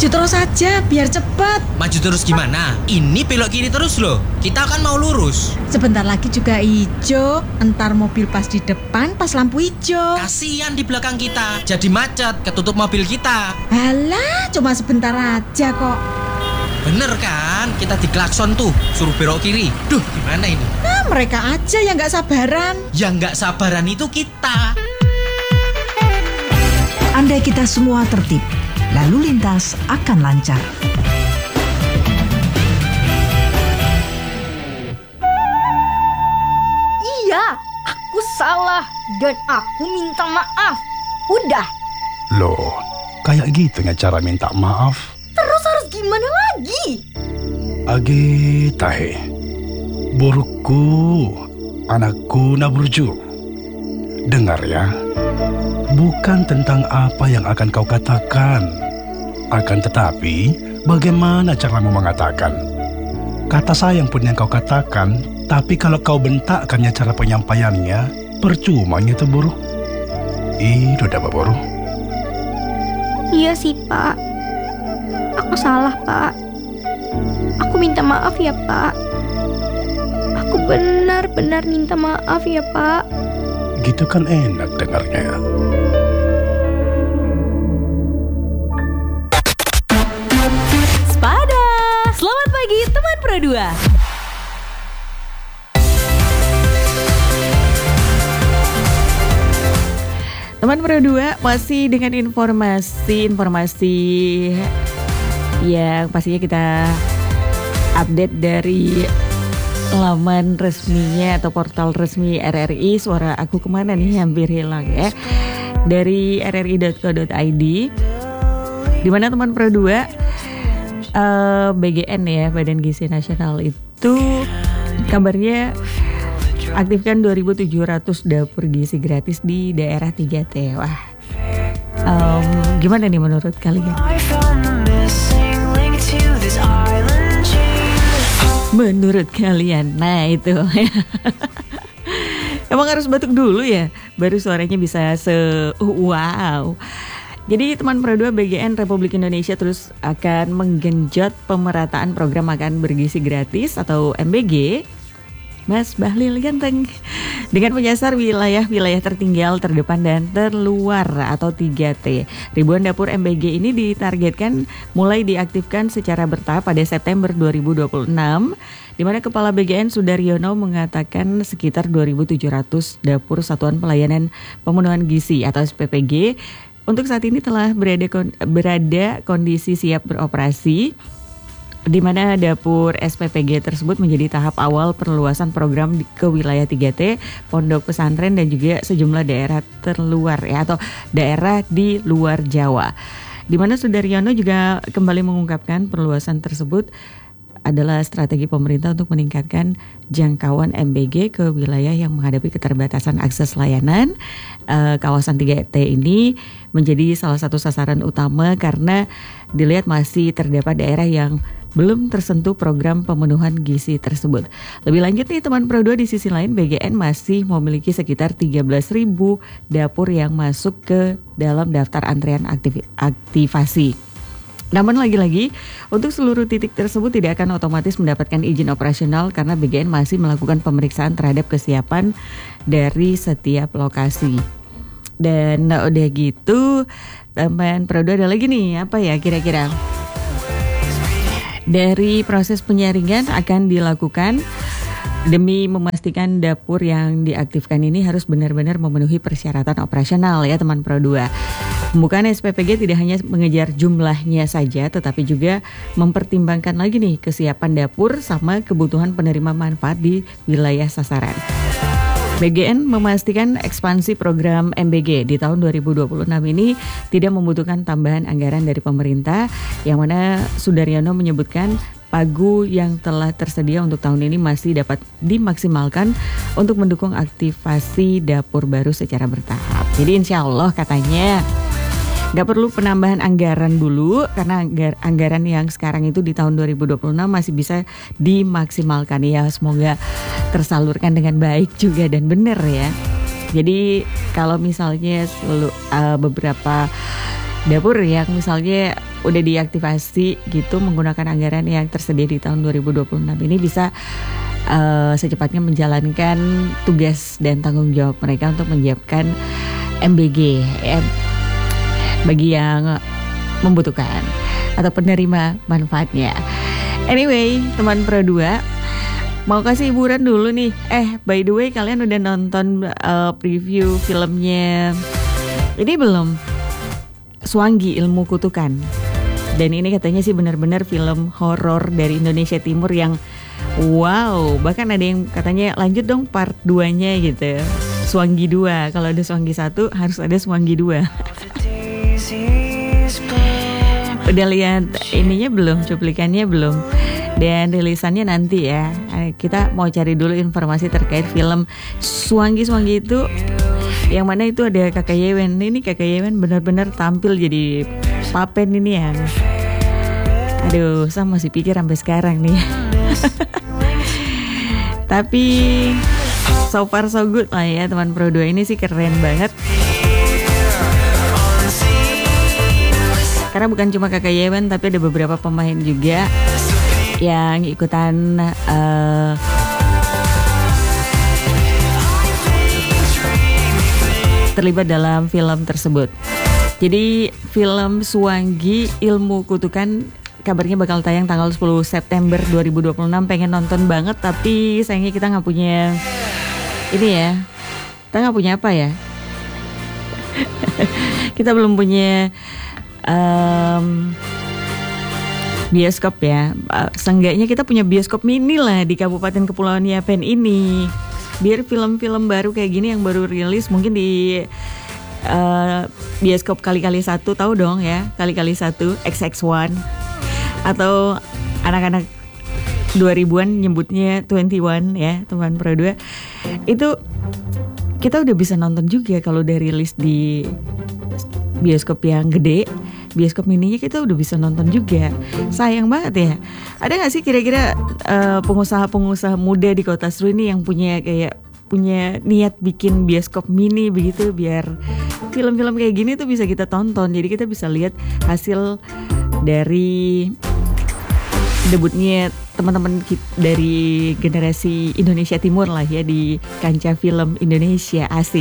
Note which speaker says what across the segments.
Speaker 1: Maju terus saja biar cepat.
Speaker 2: Maju terus gimana? Ini belok kiri terus loh. Kita kan mau lurus.
Speaker 1: Sebentar lagi juga hijau. Entar mobil pas di depan pas lampu hijau.
Speaker 2: Kasihan di belakang kita. Jadi macet, ketutup mobil kita.
Speaker 1: Alah, cuma sebentar aja kok.
Speaker 2: Bener kan? Kita diklakson tuh, suruh belok kiri. Duh, gimana ini?
Speaker 1: Nah, mereka aja yang gak sabaran.
Speaker 2: Yang gak sabaran itu kita.
Speaker 3: Andai kita semua tertib, lalu lintas akan lancar.
Speaker 4: Iya, aku salah dan aku minta maaf. Udah.
Speaker 5: Loh, kayak gitunya cara minta maaf.
Speaker 4: Terus harus gimana lagi?
Speaker 5: Age tahe, burukku, anakku naburju. Dengar ya, bukan tentang apa yang akan kau katakan, akan tetapi bagaimana caramu mengatakan. Kata sayang pun yang kau katakan, tapi kalau kau bentakkannya cara penyampaiannya, percuma itu buruh. Itu dapat buruh.
Speaker 4: Iya sih, Pak. Aku salah, Pak. Aku minta maaf ya, Pak. Aku benar-benar minta maaf ya, Pak.
Speaker 5: Gitu kan enak dengarnya.
Speaker 6: Spada, selamat pagi teman Pro 2. Teman Pro 2 masih dengan informasi yang pastinya kita update dari laman resminya atau portal resmi RRI. Suara aku kemana nih, hampir hilang ya. Dari rri.co.id, di mana teman Pro 2 BGN ya, Badan Gizi Nasional itu kabarnya aktifkan 2.700 dapur gizi gratis di daerah 3T. Wah, gimana nih menurut kalian? Menurut kalian, nah itu emang harus batuk dulu ya, baru suaranya bisa wow. Jadi teman Pro 2 BGN Republik Indonesia terus akan menggenjot pemerataan program makan bergizi gratis atau MBG. Mas Bahlil ganteng, dengan menyasar wilayah-wilayah tertinggal, terdepan dan terluar atau 3T. Ribuan dapur MBG ini ditargetkan mulai diaktifkan secara bertahap pada September 2026, di mana Kepala BGN Sudaryono mengatakan sekitar 2.700 dapur Satuan Pelayanan Pemenuhan Gizi atau SPPG untuk saat ini telah berada kondisi siap beroperasi, di mana dapur SPPG tersebut menjadi tahap awal perluasan program ke wilayah 3T, pondok pesantren dan juga sejumlah daerah terluar ya, atau daerah di luar Jawa. Di mana Sudaryono juga kembali mengungkapkan perluasan tersebut adalah strategi pemerintah untuk meningkatkan jangkauan MBG ke wilayah yang menghadapi keterbatasan akses layanan. Kawasan 3T ini menjadi salah satu sasaran utama karena dilihat masih terdapat daerah yang belum tersentuh program pemenuhan gizi tersebut. Lebih lanjut nih teman Pro 2, di sisi lain BGN masih memiliki sekitar 13.000 dapur yang masuk ke dalam daftar antrean aktivasi. Namun lagi-lagi, untuk seluruh titik tersebut tidak akan otomatis mendapatkan izin operasional karena BGN masih melakukan pemeriksaan terhadap kesiapan dari setiap lokasi. Dan udah gitu, teman Pro 2 ada lagi nih, apa ya kira-kira? Dari proses penyaringan akan dilakukan demi memastikan dapur yang diaktifkan ini harus benar-benar memenuhi persyaratan operasional ya teman Pro 2. Pembukaan SPPG tidak hanya mengejar jumlahnya saja, tetapi juga mempertimbangkan lagi nih kesiapan dapur sama kebutuhan penerima manfaat di wilayah sasaran. BGN memastikan ekspansi program MBG di tahun 2026 ini tidak membutuhkan tambahan anggaran dari pemerintah, yang mana Sudaryono menyebutkan pagu yang telah tersedia untuk tahun ini masih dapat dimaksimalkan untuk mendukung aktivasi dapur baru secara bertahap. Jadi insya Allah katanya nggak perlu penambahan anggaran dulu, karena anggaran yang sekarang itu di tahun 2026 masih bisa dimaksimalkan ya. Semoga tersalurkan dengan baik juga dan benar ya. Jadi kalau misalnya beberapa dapur yang misalnya udah diaktifasi gitu menggunakan anggaran yang tersedia di tahun 2026 ini bisa secepatnya menjalankan tugas dan tanggung jawab mereka untuk menyiapkan MBG ya, bagi yang membutuhkan atau penerima manfaatnya. Anyway, teman Pro 2, mau kasih hiburan dulu nih. By the way, kalian udah nonton preview filmnya ini belum? Swangi Ilmu Kutukan. Dan ini katanya sih benar-benar film horor dari Indonesia Timur yang wow, bahkan ada yang katanya lanjut dong part 2-nya gitu. Swangi 2, kalau ada Swangi 1 harus ada Swangi 2. Udah lihat ininya belum, cuplikannya belum? Dan rilisannya nanti ya. Kita mau cari dulu informasi terkait film Swangi itu, yang mana itu ada Kakak Yewen. Ini Kakak Yewen benar-benar tampil jadi papen ini ya. Aduh, saya masih pikir sampai sekarang nih. Tapi so far so good lah ya, teman Pro 2 ini sih keren banget. Karena bukan cuma Kakak Yewen, tapi ada beberapa pemain juga yang ikutan terlibat dalam film tersebut. Jadi film Swangi Ilmu Kutukan kabarnya bakal tayang tanggal 10 September 2026. Pengen nonton banget, tapi sayangnya kita gak punya ini ya. Kita gak punya apa ya? Kita belum punya bioskop ya. Seenggaknya kita punya bioskop mini lah di Kabupaten Kepulauan Yapen ini. Biar film-film baru kayak gini yang baru rilis mungkin di bioskop kali-kali 1, tahu dong ya, kali-kali 1 XX1 atau anak-anak 2000-an nyebutnya 21 ya, teman Pro 2. Itu kita udah bisa nonton juga kalau udah rilis di bioskop yang gede. Bioskop mininya kita udah bisa nonton juga. Sayang banget ya. Ada gak sih kira-kira pengusaha-pengusaha muda di Kota Seru ini yang punya niat bikin bioskop mini begitu, biar film-film kayak gini tuh bisa kita tonton. Jadi kita bisa lihat hasil dari debutnya teman-teman dari generasi Indonesia Timur lah ya di kancah film Indonesia. Asik.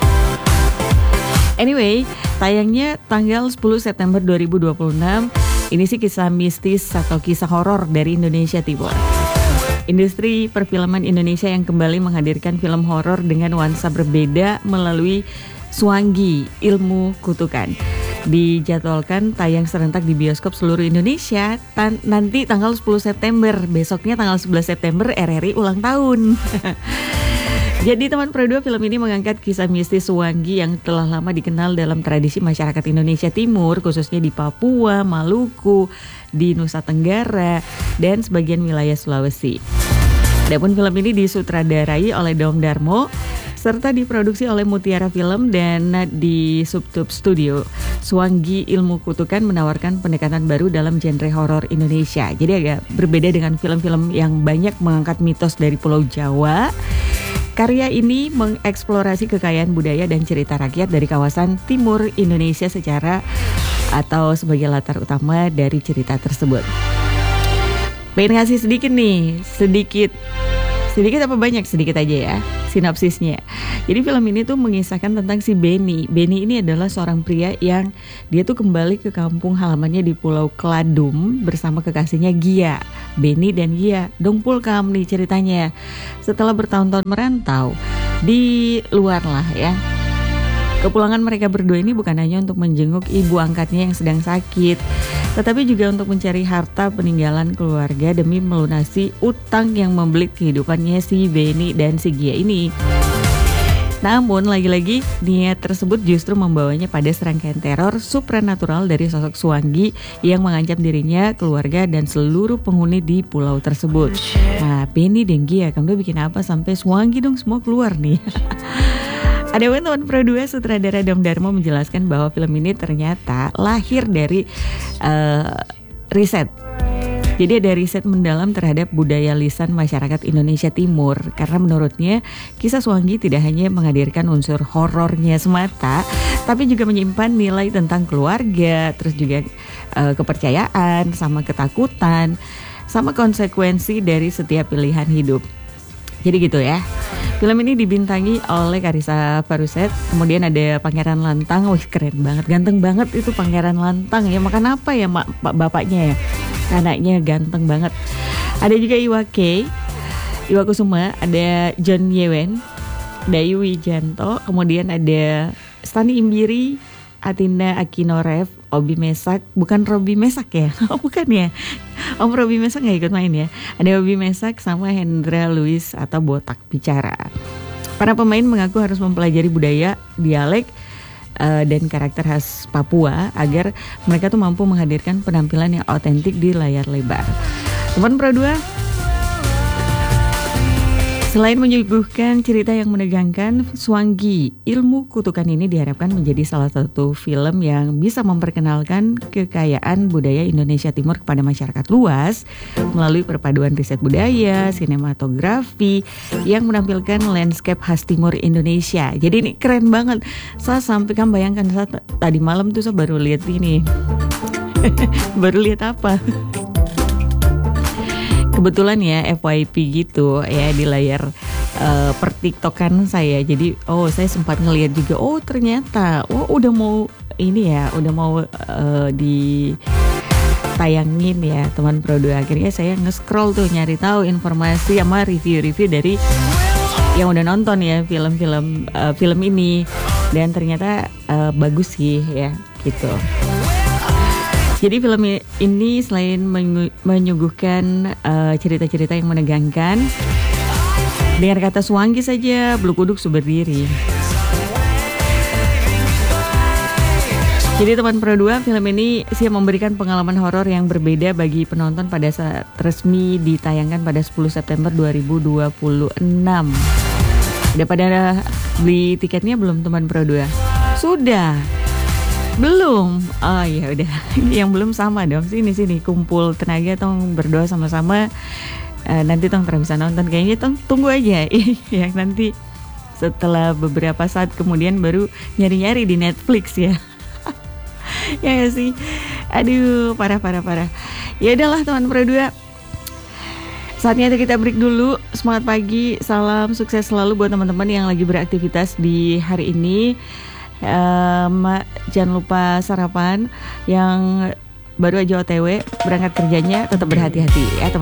Speaker 6: Anyway, tayangnya tanggal 10 September 2026. Ini sih kisah mistis atau kisah horor dari Indonesia Timur. Industri perfilman Indonesia yang kembali menghadirkan film horor dengan nuansa berbeda melalui Swangi Ilmu Kutukan. Dijadwalkan tayang serentak di bioskop seluruh Indonesia nanti tanggal 10 September. Besoknya tanggal 11 September RRI ulang tahun. Jadi teman Pro 2, film ini mengangkat kisah mistis Swangi yang telah lama dikenal dalam tradisi masyarakat Indonesia Timur, khususnya di Papua, Maluku, di Nusa Tenggara, dan sebagian wilayah Sulawesi. Adapun film ini disutradarai oleh Dom Darmo, serta diproduksi oleh Mutiara Film dan di Subtube Studio. Swangi Ilmu Kutukan menawarkan pendekatan baru dalam genre horor Indonesia. Jadi agak berbeda dengan film-film yang banyak mengangkat mitos dari Pulau Jawa. Karya ini mengeksplorasi kekayaan budaya dan cerita rakyat dari kawasan timur Indonesia secara atau sebagai latar utama dari cerita tersebut. Pengen ngasih sedikit nih, sedikit apa banyak? Sedikit aja ya, sinopsisnya. Jadi film ini tuh mengisahkan tentang si Benny. Benny ini adalah seorang pria yang dia tuh kembali ke kampung halamannya di Pulau Kladum bersama kekasihnya Gia. Benny dan Gia dongpul kam nih ceritanya. Setelah bertahun-tahun merantau di luar lah ya. Kepulangan mereka berdua ini bukan hanya untuk menjenguk ibu angkatnya yang sedang sakit, tetapi juga untuk mencari harta peninggalan keluarga demi melunasi utang yang membelit kehidupannya si Benny dan si Gia ini. Namun lagi-lagi niat tersebut justru membawanya pada serangkaian teror supranatural dari sosok Swangi yang mengancam dirinya, keluarga, dan seluruh penghuni di pulau tersebut. Nah, Benny dan Gia, kamu bikin apa sampai Swangi dong semua keluar nih? Ada teman Pro 2, sutradara Dom Darmo menjelaskan bahwa film ini ternyata lahir dari riset. Jadi ada riset mendalam terhadap budaya lisan masyarakat Indonesia Timur. Karena menurutnya kisah Swangi tidak hanya menghadirkan unsur horornya semata, tapi juga menyimpan nilai tentang keluarga, terus juga kepercayaan, sama ketakutan, sama konsekuensi dari setiap pilihan hidup. Jadi gitu ya. Film ini dibintangi oleh Carissa Baruset, kemudian ada Pangeran Lantang. Wih, keren banget, ganteng banget itu Pangeran Lantang ya. Makan apa ya bapaknya ya? Anaknya ganteng banget. Ada juga Iwa Kusuma, ada John Yewen, Dayu Wijanto, kemudian ada Stani Imbiri, Atinda Akinorev, Obi Mesak, bukan Robi Mesak ya? Oh bukan ya? Om Robi Mesak gak ikut main ya? Ada Obi Mesak sama Hendra Luis atau Botak Bicara. Para pemain mengaku harus mempelajari budaya, dialek, dan karakter khas Papua agar mereka tuh mampu menghadirkan penampilan yang otentik di layar lebar. Teman Pro 2, selain menyuguhkan cerita yang menegangkan, Swangi Ilmu Kutukan ini diharapkan menjadi salah satu film yang bisa memperkenalkan kekayaan budaya Indonesia Timur kepada masyarakat luas melalui perpaduan riset budaya, sinematografi yang menampilkan landscape khas Timur Indonesia. Jadi ini keren banget. Saya sampaikan, bayangkan saat tadi malam tuh saya baru lihat ini. Baru lihat apa? Kebetulan ya FYP gitu ya di layar pertiktokan saya. Jadi saya sempat ngelihat juga, ternyata udah mau ini ya, udah mau ditayangin ya teman Pro 2. Akhirnya saya nge-scroll tuh nyari tahu informasi sama review-review dari yang udah nonton ya film ini, dan ternyata bagus sih ya gitu. Jadi film ini selain menyuguhkan cerita-cerita yang menegangkan, dengan kata Swangi saja bulu kuduk berdiri. Jadi teman Pro 2, film ini siap memberikan pengalaman horor yang berbeda bagi penonton pada saat resmi ditayangkan pada 10 September 2026. Udah pada beli tiketnya belum teman Pro 2? Sudah? Belum? Oh ya udah, yang belum sama dong. Sini kumpul tenaga, tong berdoa sama-sama. Nanti tong bisa nonton. Kayaknya tong tunggu aja ya, nanti setelah beberapa saat kemudian baru nyari-nyari di Netflix ya. Ya gak sih? Aduh, parah. Ya udahlah teman Pro 2. Saatnya kita break dulu. Semangat pagi, salam sukses selalu buat teman-teman yang lagi beraktivitas di hari ini. Jangan lupa sarapan, yang baru aja OTW berangkat kerjanya tetap berhati-hati ya teman.